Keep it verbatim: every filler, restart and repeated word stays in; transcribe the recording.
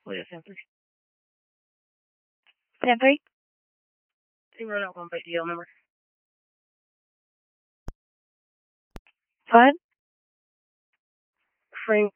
Wait, Sanford. Sanford? I wrote out one by D L number. What? Frank